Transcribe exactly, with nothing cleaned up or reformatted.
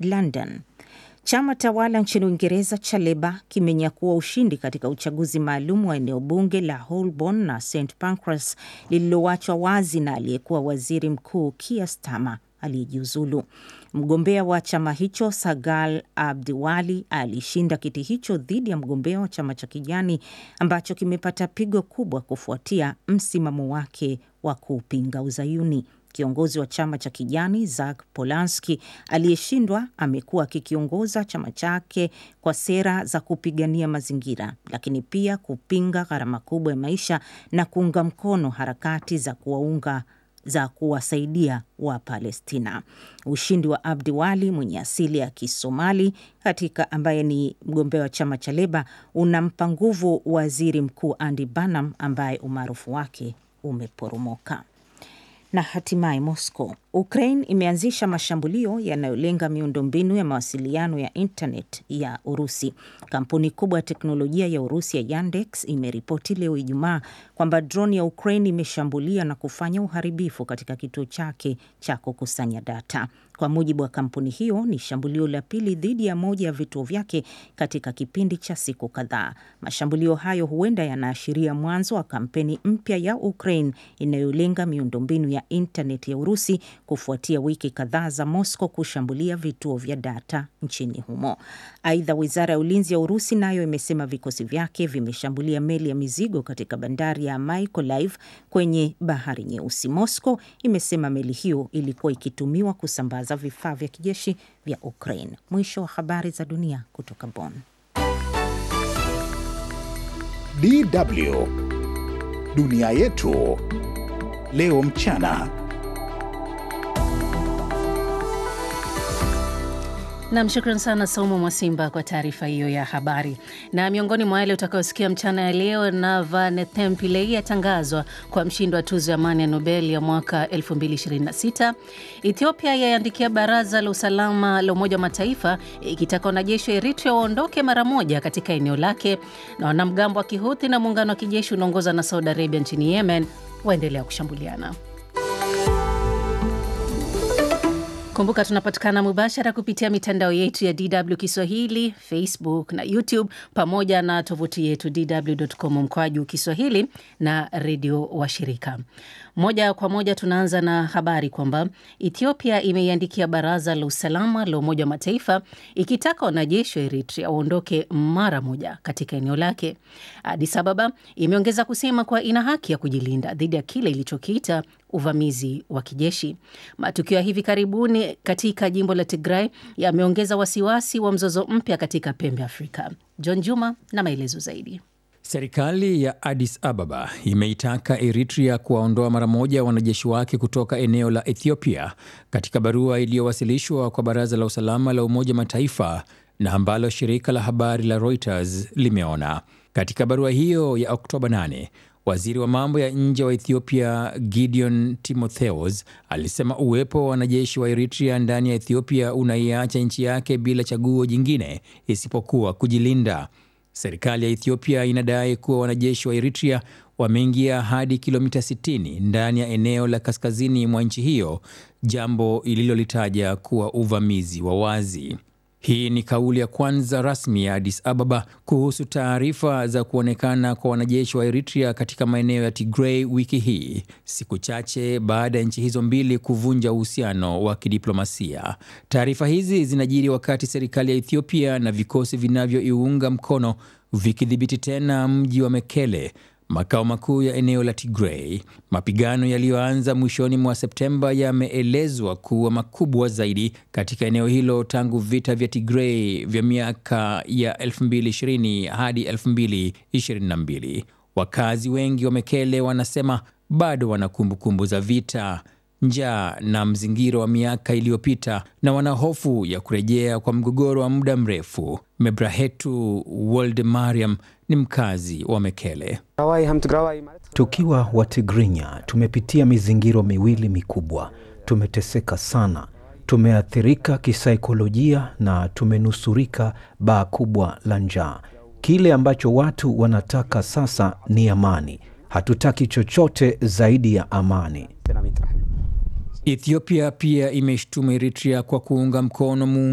London. Chama tawala nchini Uingereza cha Labour kimenyakua ushindi katika uchaguzi maalum wa eneo bunge la Holborn na St Pancras lililoachwa wazi na aliyekuwa waziri mkuu Keir Starmer aliyejiuzulu. Mgombea wa chama hicho Sagal Abdiwali alishinda kiti hicho dhidi ya mgombea wa chama cha Kijani ambacho kimepata pigo kubwa kufuatia msimamo wake wa kupinga uzayuni. Kiongozi wa chama cha Kijani Zak Polanski aliyeshindwa amekuwa akikiongoza chama chake kwa sera za kupigania mazingira, lakini pia kupinga gharama kubwa ya maisha na kuunga mkono harakati za kuwaunga za kuwasaidia wa Palestina. Ushindi wa Abdiwali mwenye asili ya Kisomali katika ambaye ni mgombea wa chama cha Labour unampa nguvu waziri mkuu Andy Burnham ambaye umaarufu wake umeporomoka. Na hatimaye Moscow. Ukraine imeanzisha mashambulio yanayolenga miundombinu ya mawasiliano ya internet ya Urusi. Kampuni kubwa ya teknolojia ya Urusi ya Yandex imeripoti leo Ijumaa kwamba drone ya Ukraine imeshambulia na kufanya uharibifu katika kituo chake cha kukusanya data. Kwa mujibu wa kampuni hiyo, ni shambulio la pili dhidi ya moja ya vituo vyake katika kipindi cha siku kadhaa. Mashambulio hayo huenda yanaashiria mwanzo wa kampeni mpya ya Ukraine inayolenga miundombinu ya internet ya Urusi kufuatia wiki kadhaa za Moscow kushambulia vituo vya data nchini humo. Aidha, wizara ya ulinzi ya Urusi nayo imesema vikosi vyake vimeshambulia meli ya mizigo katika bandari ya Mykolaiv kwenye bahari Nyeusi. Moscow imesema meli hiyo ilikuwa ikitumiwa kusambaza vifaa vya kijeshi vya Ukraine. Mwisho wa habari za dunia kutoka Bonn. D W Dunia yetu leo mchana. Na mshukran sana Saumu Mwasimba kwa taarifa hiyo ya habari. Na miongoni mwa wale utakaosikia mchana ya leo, Navanethem Pillay atangazwa kwa mshindi wa tuzo ya amani ya Nobel ya mwaka elfu mbili ishirini na sita. Ethiopia yaandikia baraza la usalama la Umoja wa Mataifa ikitaka wanajeshi wa Eritrea waondoke mara moja katika eneo lake, na wanamgambo wa Kihuthi na muungano wa kijeshi unaongozwa na Saudi Arabia nchini Yemen waendelea kushambuliana. Kumbuka tunapatikana mubashara kupitia mitandao yetu ya D W Kiswahili, Facebook na YouTube, pamoja na tovuti yetu d w dot com mkwaju Kiswahili na redio washirika. Moja kwa moja tunaanza na habari kwamba Ethiopia imeiandikia baraza la usalama la Umoja wa Mataifa ikitaka wanajeshi wa Eritrea waondoke mara moja katika eneo lake. Addis Ababa imeongeza kusema kuwa ina haki ya kujilinda dhidi ya kile ilichokiita uvamizi wa kijeshi. Matukio ya hivi karibuni katika jimbo la Tigray yameongeza wasiwasi wa mzozo mpya katika pembe Afrika. John Juma na maelezo zaidi. Serikali ya Addis Ababa imeitaka Eritrea kuwaondoa mara moja wanajeshi wake kutoka eneo la Ethiopia katika barua iliyowasilishwa kwa Baraza la Usalama la Umoja Mataifa na ambalo shirika la habari la Reuters limeona. Katika barua hiyo ya Oktoba nane, waziri wa mambo ya nje wa Ethiopia Gideon Timotheus alisema uwepo wa wanajeshi wa Eritrea ndani ya Ethiopia unaiacha nchi yake bila chaguo jingine isipokuwa kujilinda. Serikali ya Ethiopia inadai kuwa wanajeshi wa Eritrea wameingia hadi kilomita sitini ndani ya eneo la kaskazini mwa nchi hiyo, jambo ililolitaja kuwa uvamizi wa wazi. Hii ni kauli ya kwanza rasmi ya Addis Ababa kuhusu taarifa za kuonekana kwa wanajeshi wa Eritrea katika maeneo ya Tigray wiki hii, siku chache baada ya nchi hizo mbili kuvunja uhusiano wa kidiplomasia. Taarifa hizi zinajiri wakati serikali ya Ethiopia na vikosi vinavyoiunga mkono vikidhibiti tena mji wa Mekele, makao makuu ya eneo la Tigray. Mapigano yaliyoanza mwishoni mwa Septemba yameelezwa kuwa makubwa zaidi katika eneo hilo tangu vita vya Tigray vya miaka ya elfu mbili ishirini hadi elfu mbili ishirini na mbili. Wakazi wengi wa Mekele wanasema bado wana kumbukumbu za vita, njaa na mzingiro wa miaka iliyopita, na wana hofu ya kurejea kwa mgogoro wa muda mrefu. Mebrahetu Woldemariam ni mkazi wa Mekele. Tukiwa wa Tigrinya tumepitia mizingiro miwili mikubwa. Tumeteseka sana, tumeathirika kisaikolojia na tumenusurika baa kubwa la njaa. Kile ambacho watu wanataka sasa ni amani. Hatutaki chochote zaidi ya amani. Ethiopia pia imeshtumu Eritrea kwa kuunga mkono